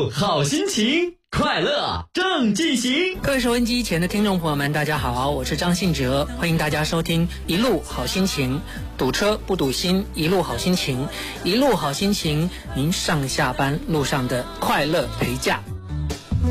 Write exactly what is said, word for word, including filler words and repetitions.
路好心情，快乐正进行。 各位收音机前的听众朋友们，大家好，我是张信哲，欢迎大家收听一路好心情。堵车不堵心，一路好心情，一路好心情，您上下班路上的快乐陪驾。